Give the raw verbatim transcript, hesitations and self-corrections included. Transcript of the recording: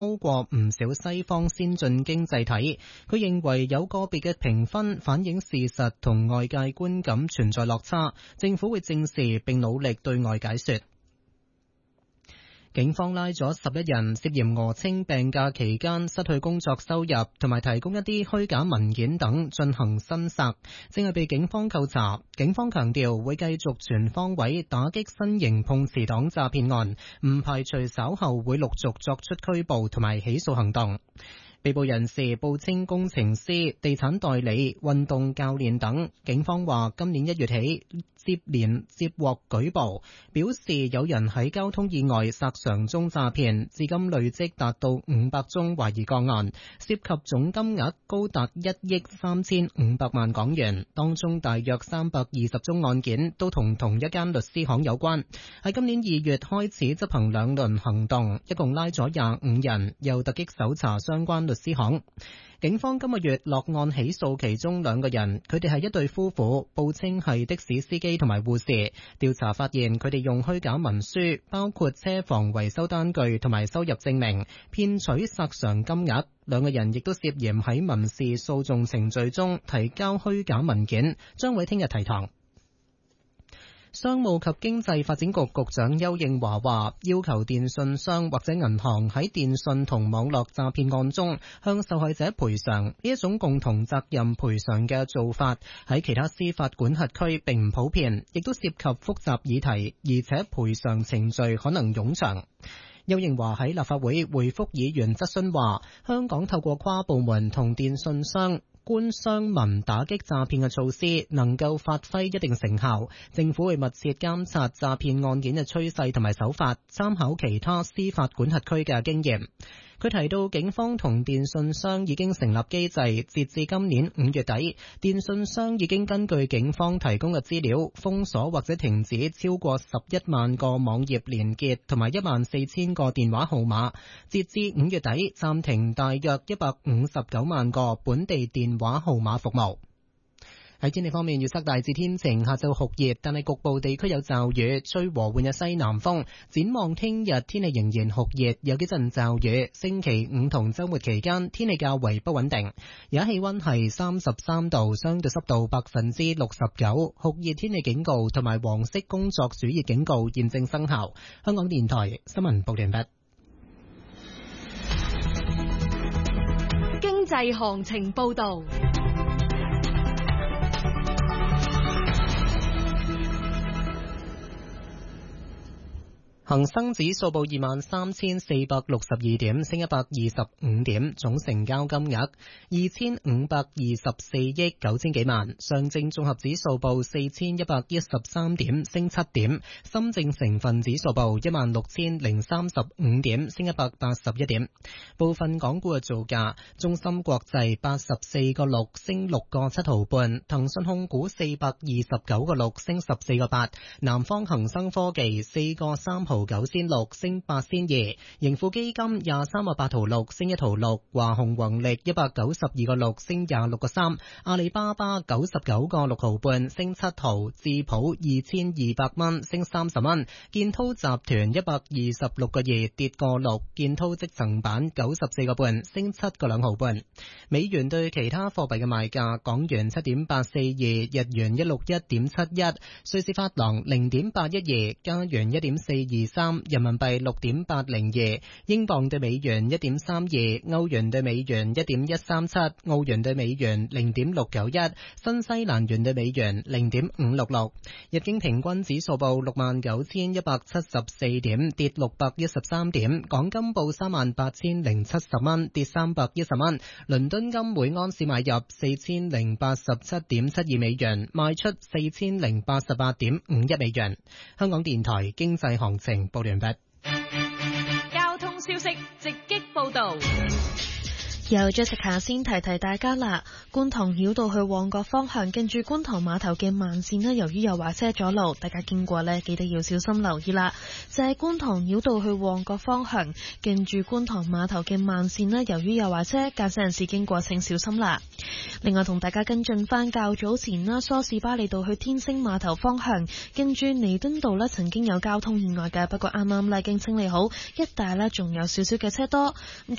高過唔少西方先進經濟體。佢認為有個別嘅評分反映事實同外界觀感存在落差，政府會正視並努力對外解說。警方拉咗十一人涉嫌訛稱病假期間失去工作收入同埋提供一啲虛假文件等進行申索，正係被警方扣查。警方強調會繼續全方位打擊新型碰瓷黨詐騙案，唔排除稍後會陸續作出拘捕同埋起訴行動。被捕人士報稱工程師、地產代理、運動教練等。警方話今年一月起接連接獲舉報，表示有人喺交通意外索償中詐騙，至今累積達到五百宗懷疑個案，涉及總金額高達一億三千五百萬港元，當中大約三百二十宗案件都同同一間律師行有關。喺今年二月開始執行兩輪行動，一共拉咗廿五人，又突擊搜查相關律師行。警方今個月落案起訴其中兩個人，佢哋係一對夫婦，報稱係的士司機同埋護士。調查發現佢哋用虛假文書，包括車房維修單據同埋收入證明，騙取索償金額。兩個人亦都涉嫌喺民事訴訟程序中提交虛假文件，將會聽日提堂。商務及經濟發展局局長邱應華話，要求電信商或者銀行喺電信同網絡詐騙案中向受害者賠償，呢一種共同責任賠償嘅做法喺其他司法管轄區並唔普遍，亦都涉及複雜議題，而且賠償程序可能冗長。邱應華喺立法會回覆議員質詢話，香港透過跨部門同電信商官商民打擊詐騙嘅措施能夠發揮一定成效，政府會密切監察詐騙案件嘅趨勢同埋手法，參考其他司法管轄區嘅經驗。佢提到警方同電信商已經成立機制，截至今年五月底，電信商已經根據警方提供嘅資料封鎖或者停止超過十一萬個網頁連結同埋一萬四千個電話號碼，截至五月底暫停大約一百五十九萬個本地電話號碼服務。喺天氣方面，預測大致天晴，下晝酷熱，但係局部地區有驟雨，吹和緩嘅西南風。展望聽日天氣仍然酷熱，有幾陣驟雨。星期五同週末期間天氣較為不穩定。而家氣溫係三十三度，相對濕度百分之六十九，酷熱天氣警告同埋黃色工作暑熱警告現正生效。香港電台新聞報完畢。 經濟行情報道。 恒生指數報二萬三千四百六十二點，升一百二十五點，總成交金額二千五百二十四億九千幾萬。上證綜合指數報四千一百一十三點，升七點。深證成分指數報一萬六千零三十五點，升一百八十一點。部分港股嘅造價：中芯國際八十四個六，升六個七毫半；騰訊控股四百二十九個六，升十四個八；南方恒生科技四個三毫九仙六，升八仙二；盈富基金廿三個八毫六，升一毫六；華虹宏力一百九十二個六，升廿六個三；阿里巴巴九十九個六毫半，升七毫；智普二千二百蚊，升三十蚊；建滔集團一百二十六個二，跌個六；建滔積層板九十四個半，升七個兩毫半。美元對其他貨幣嘅賣價：港元七點八四二，日元一六一點七一，瑞士法郎零點八一二，加元一點四二三，人民幣六點八零二，英鎊對美元一點三二，歐元對美元一點一三七，澳元對美元零點六九一，新西蘭元對美元零點五六六。日經平均指數報六萬九千一百七十四點，跌六百一十三點。港金報三萬八千零七十蚊，跌三百一十蚊。倫敦金每安士買入四千零八十七點七二美元，賣出四千零八十八點五一美元。香港電台經濟行情報完畢。 交通消息直擊報道。 由 Jessica 先提提大家啦，觀塘繞道去旺角方向，近住觀塘碼頭嘅慢線呢，由於有壞車阻路，大家經過呢，記得要小心留意啦。就係觀塘繞道去旺角方向，近住觀塘碼頭嘅慢線呢，由於有壞車，駕駛人士經過請小心啦。另外同大家跟進翻較早前啦，梳士巴利道去天星碼頭方向，近住彌敦道呢，曾經有交通意外嘅，不過啱啱呢已經清理好，一帶呢仲有少少嘅車多。咁